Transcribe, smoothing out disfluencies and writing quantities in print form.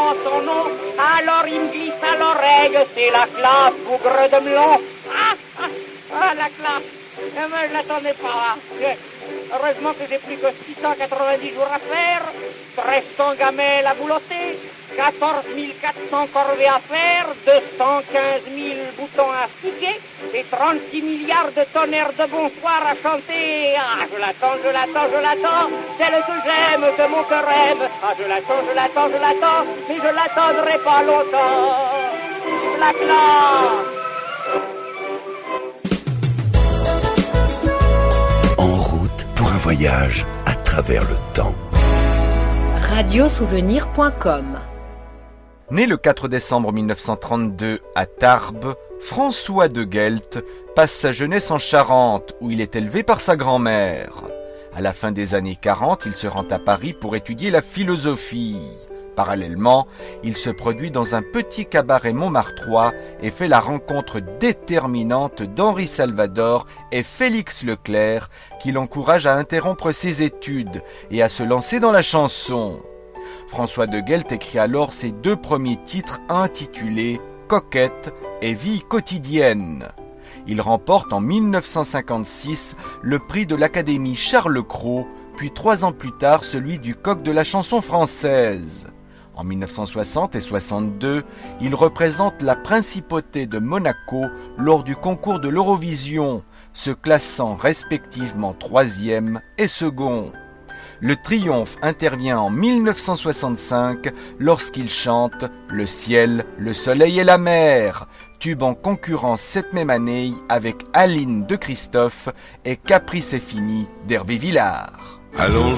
demandant son nom. Alors il me glisse à l'oreille, c'est la classe, bougre de melon. La classe. Mais je l'attendais pas. Heureusement que j'ai plus que 690 jours à faire, 1300 gamelles à boulotter, 14 400 corvées à faire, 215 000 boutons à sticker et 36 milliards de tonnerres de bonsoir à chanter. Je l'attends, c'est le que j'aime, que mon cœur aime. Je l'attends, mais je l'attendrai pas longtemps. La classe. Pour un voyage à travers le temps. Radiosouvenir.com. Né le 4 décembre 1932 à Tarbes, François de Guelt passe sa jeunesse en Charente où il est élevé par sa grand-mère. À la fin des années 40, il se rend à Paris pour étudier la philosophie. Parallèlement, il se produit dans un petit cabaret montmartrois et fait la rencontre déterminante d'Henri Salvador et Félix Leclerc qui l'encouragent à interrompre ses études et à se lancer dans la chanson. François de Guelt écrit alors ses 2 premiers titres intitulés « Coquette » et « Vie quotidienne ». Il remporte en 1956 le prix de l'Académie Charles Cros, puis 3 ans plus tard celui du Coq de la chanson française. En 1960 et 62, il représente la principauté de Monaco lors du concours de l'Eurovision, se classant respectivement 3e et 2e. Le triomphe intervient en 1965 lorsqu'il chante « Le ciel, le soleil et la mer », tube en concurrence cette même année avec Aline de Christophe et Caprice est fini d'Hervé Villard. Allons